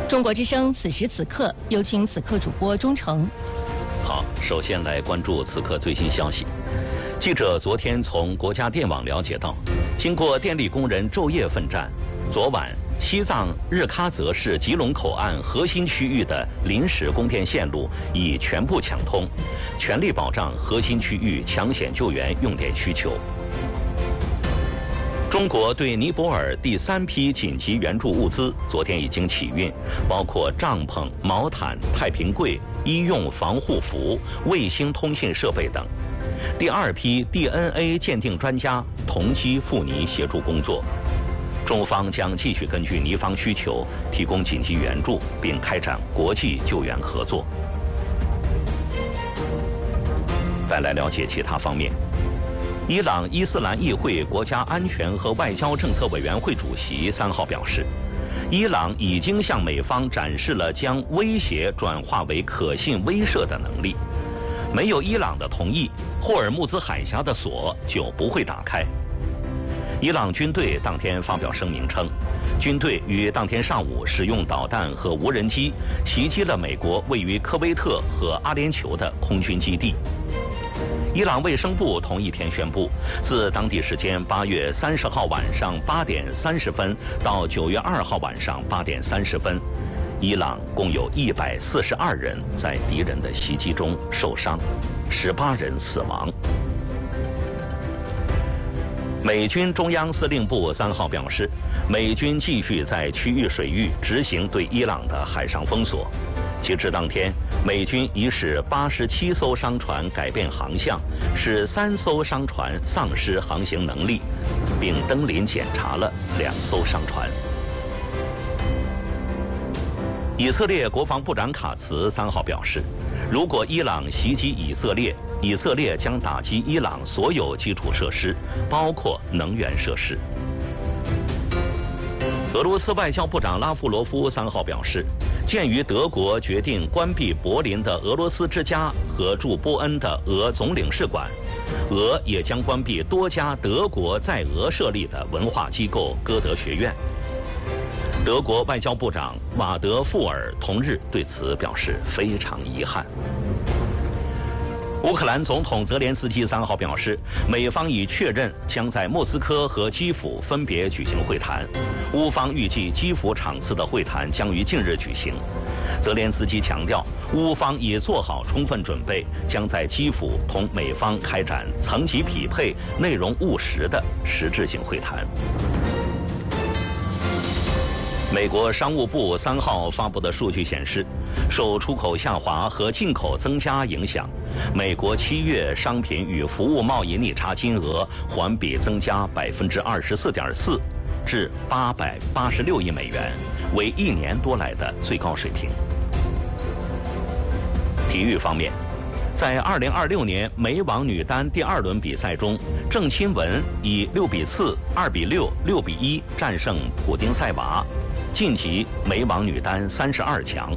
中国之声此时此刻，有请此刻主播钟诚。 好，首先来关注此刻最新消息。记者昨天从国家电网了解到，经过电力工人昼夜奋战，昨晚西藏日喀则市吉隆口岸核心区域的临时供电线路已全部抢通，全力保障核心区域抢险救援用电需求。中国对尼泊尔第3批紧急援助物资昨天已经起运，包括帐篷、毛毯、太平柜、医用防护服、卫星通信设备等。第2批 DNA 鉴定专家同机赴尼协助工作。中方将继续根据尼方需求提供紧急援助，并开展国际救援合作。再来了解其他方面。伊朗伊斯兰议会国家安全和外交政策委员会主席3号表示，伊朗已经向美方展示了将威胁转化为可信威慑的能力。没有伊朗的同意，霍尔木兹海峡的锁就不会打开。伊朗军队当天发表声明称，军队于当天上午使用导弹和无人机袭击了美国位于科威特和阿联酋的空军基地。伊朗卫生部同一天宣布，自当地时间8月30号晚上8点30分到9月2号晚上8点30分，伊朗共有142人在敌人的袭击中受伤，18人死亡。美军中央司令部3号表示，美军继续在区域水域执行对伊朗的海上封锁。截至当天，美军已使87艘商船改变航向，使3艘商船丧失航行能力，并登临检查了2艘商船。以色列国防部长卡茨3号表示，如果伊朗袭击以色列，以色列将打击伊朗所有基础设施，包括能源设施。俄罗斯外交部长拉夫罗夫3号表示，鉴于德国决定关闭柏林的俄罗斯之家和驻波恩的俄总领事馆，俄也将关闭多家德国在俄设立的文化机构歌德学院。德国外交部长瓦德富尔同日对此表示非常遗憾。乌克兰总统泽连斯基3号表示，美方已确认将在莫斯科和基辅分别举行会谈，乌方预计基辅场次的会谈将于近日举行。泽连斯基强调，乌方已做好充分准备，将在基辅同美方开展层级匹配、内容务实的实质性会谈。美国商务部3号发布的数据显示，受出口下滑和进口增加影响，美国7月商品与服务贸易逆差金额环比增加24.4%，至886亿美元，为1年多来的最高水平。体育方面，在2026年美网女单第2轮比赛中，郑钦文以6比4、2比6、6比1战胜普丁塞娃，晋级美网女单32强。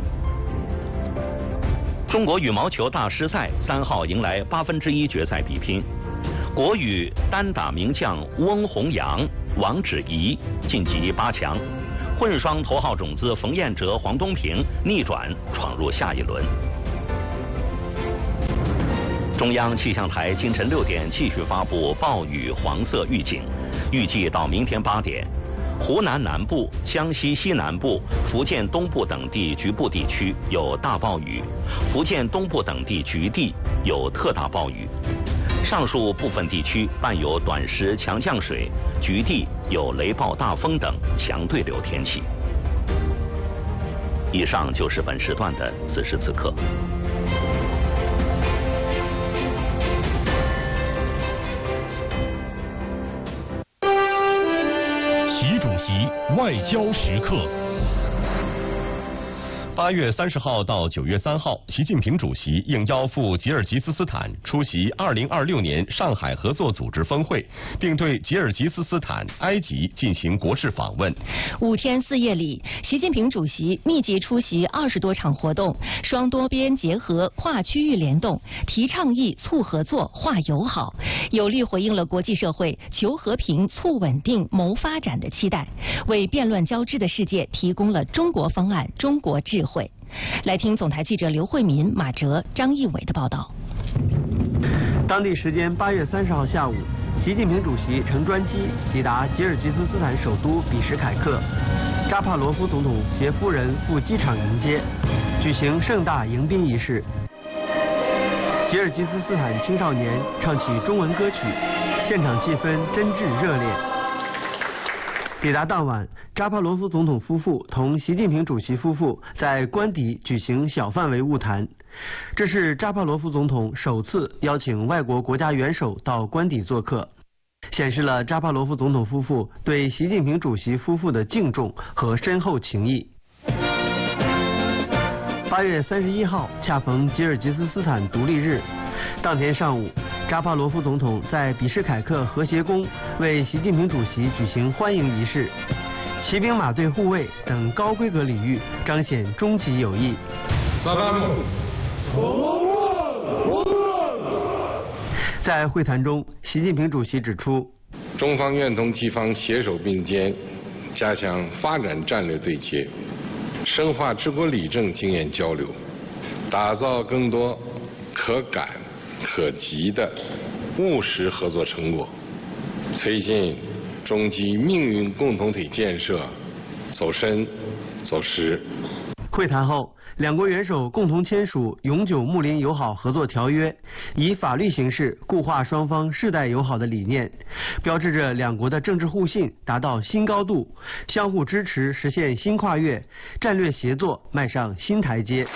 中国羽毛球大师赛3号迎来1/8决赛比拼，国羽单打名将翁宏阳、王芷怡晋级8强，混双头号种子冯彦哲、黄东萍逆转闯入下一轮。中央气象台今晨6点继续发布暴雨黄色预警，预计到明天8点，湖南南部、江西西南部、福建东部等地局部地区有大暴雨，福建东部等地局地有特大暴雨。上述部分地区伴有短时强降水，局地有雷暴大风等强对流天气。以上就是本时段的此时此刻。 习主席外交时刻。 8月30号到9月3号，习近平主席应邀赴吉尔吉斯斯坦出席2026年上海合作组织峰会，并对吉尔吉斯斯坦、埃及进行国事访问。 5天4夜里，习近平主席密集出席20多场活动，双多边结合、跨区域联动，提倡议、促合作、化友好，有力回应了国际社会求和平、促稳定、谋发展的期待，为变乱交织的世界提供了中国方案、中国智慧。来听总台记者刘慧民、马哲、张义伟的报道。 当地时间8月30号下午，习近平主席乘专机抵达吉尔吉斯斯坦首都比什凯克，扎帕罗夫总统携夫人赴机场迎接，举行盛大迎宾仪式。吉尔吉斯斯坦青少年唱起中文歌曲，现场气氛真挚热烈。抵达当晚，扎帕罗夫总统夫妇同习近平主席夫妇在官邸举行小范围晤谈，这是扎帕罗夫总统首次邀请外国国家元首到官邸做客，显示了扎帕罗夫总统夫妇对习近平主席夫妇的敬重和深厚情谊。8月31号恰逢吉尔吉斯斯坦独立日，当天上午，扎帕罗夫总统在比什凯克和谐宫为习近平主席举行欢迎仪式，骑兵马队护卫等高规格礼遇彰显中吉友谊。在会谈中，习近平主席指出， 中方愿同其方携手并肩，加强发展战略对接，深化治国理政经验交流，打造更多可感可及的务实合作成果，推进中吉命运共同体建设走深走实。 会谈后，两国元首共同签署永久睦邻友好合作条约，以法律形式固化双方世代友好的理念，标志着两国的政治互信达到新高度，相互支持实现新跨越，战略协作迈上新台阶。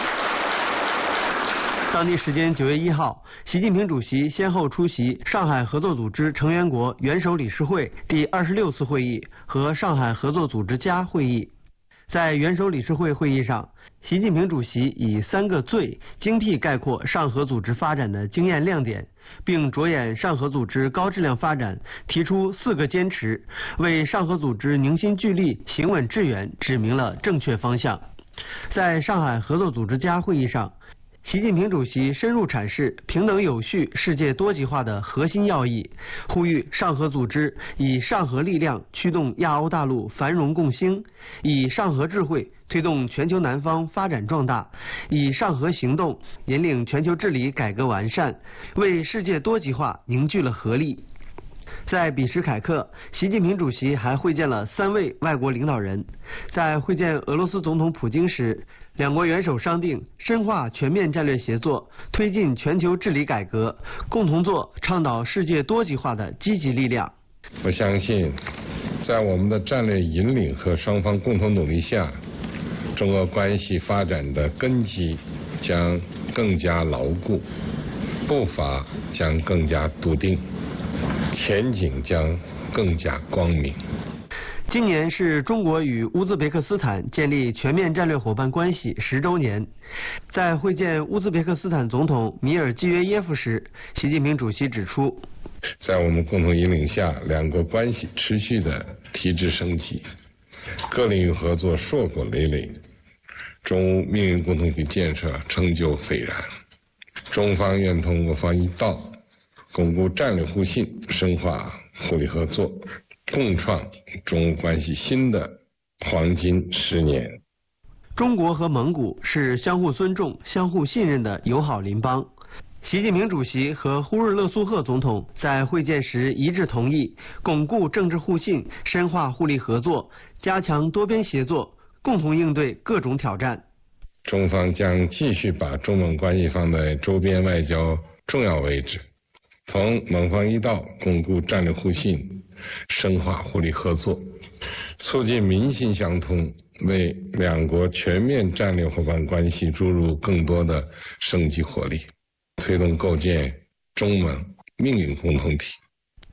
当地时间9月1号，习近平主席先后出席上海合作组织成员国元首理事会第26次会议和上海合作组织家会议。在元首理事会会议上，习近平主席以3个最精辟概括上合组织发展的经验亮点，并着眼上合组织高质量发展，提出4个坚持，为上合组织凝心聚力、行稳致远指明了正确方向。在上海合作组织家会议上，习近平主席深入阐释平等有序、世界多极化的核心要义，呼吁上合组织以上合力量驱动亚欧大陆繁荣共兴，以上合智慧推动全球南方发展壮大，以上合行动引领全球治理改革完善，为世界多极化凝聚了合力。在比什凯克，习近平主席还会见了3位外国领导人。在会见俄罗斯总统普京时，两国元首商定深化全面战略协作，推进全球治理改革，共同做倡导世界多极化的积极力量。 我相信，在我们的战略引领和双方共同努力下，中俄关系发展的根基将更加牢固，步伐将更加笃定，前景将更加光明。 今年是中国与乌兹别克斯坦建立全面战略伙伴关系10周年。在会见乌兹别克斯坦总统米尔季约耶夫时，习近平主席指出， 在我们共同引领下，两国关系持续的提质升级，各领域合作硕果累累，中乌命运共同体建设成就斐然。中方愿同我方一道，巩固战略互信，深化互利合作，共创中乌关系新的黄金10年。 中国和蒙古是相互尊重、相互信任的友好邻邦。习近平主席和呼日勒苏赫总统在会见时一致同意，巩固政治互信，深化互利合作，加强多边协作，共同应对各种挑战。 中方将继续把中蒙关系放在周边外交重要位置，同蒙方一道巩固战略互信，深化互利合作，促进民心相通，为两国全面战略伙伴关系注入更多的生机活力，推动构建中蒙命运共同体。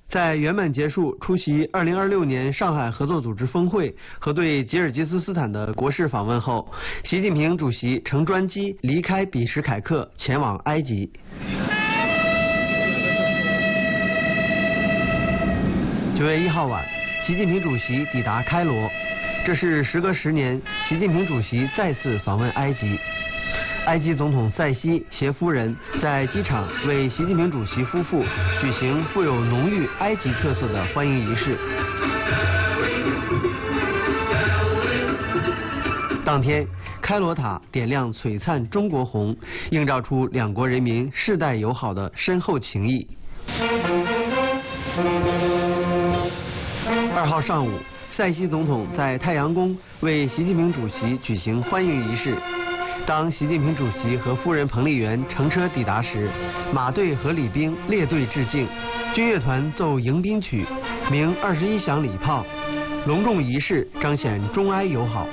在圆满结束出席2026年上海合作组织峰会和对吉尔吉斯斯坦的国事访问后，习近平主席乘专机离开比什凯克，前往埃及。9月1号晚，习近平主席抵达开罗，这是时隔10年，习近平主席再次访问埃及。埃及总统塞西携夫人在机场为习近平主席夫妇举行富有浓郁埃及特色的欢迎仪式。当天，开罗塔点亮璀璨中国红，映照出两国人民世代友好的深厚情谊。2号上午，塞西总统在太阳宫为习近平主席举行欢迎仪式。当习近平主席和夫人彭丽媛乘车抵达时，马队和礼兵列队致敬，军乐团奏迎宾曲，鸣21响礼炮，隆重仪式彰显中埃友好。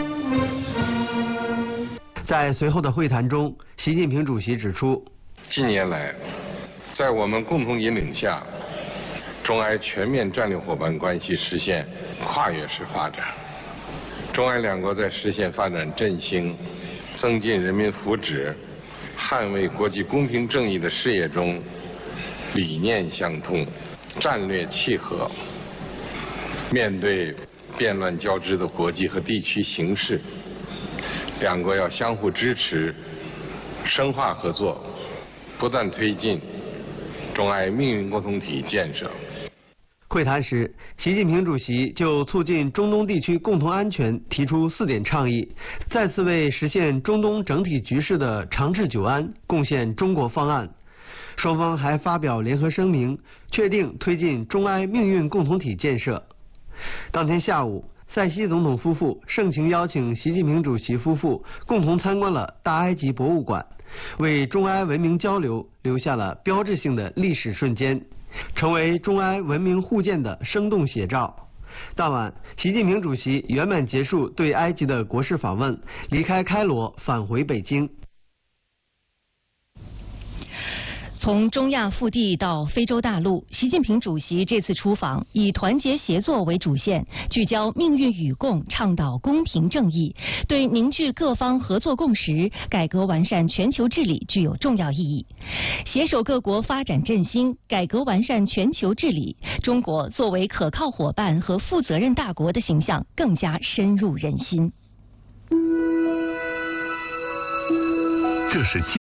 在随后的会谈中，习近平主席指出， 近年来，在我们共同引领下，中埃全面战略伙伴关系实现跨越式发展，中埃两国在实现发展振兴、增进人民福祉、捍卫国际公平正义的事业中，理念相通，战略契合。面对变乱交织的国际和地区形势，两国要相互支持，深化合作，不断推进中埃命运共同体建设。 会谈时，习近平主席就促进中东地区共同安全提出4点倡议，再次为实现中东整体局势的长治久安贡献中国方案。双方还发表联合声明，确定推进中埃命运共同体建设。当天下午，塞西总统夫妇盛情邀请习近平主席夫妇共同参观了大埃及博物馆，为中埃文明交流留下了标志性的历史瞬间，成为中埃文明互鉴的生动写照。当晚，习近平主席圆满结束对埃及的国事访问，离开开罗返回北京。 从中亚腹地到非洲大陆，习近平主席这次出访以团结协作为主线，聚焦命运与共，倡导公平正义，对凝聚各方合作共识、改革完善全球治理具有重要意义。携手各国发展振兴、改革完善全球治理，中国作为可靠伙伴和负责任大国的形象更加深入人心。 这是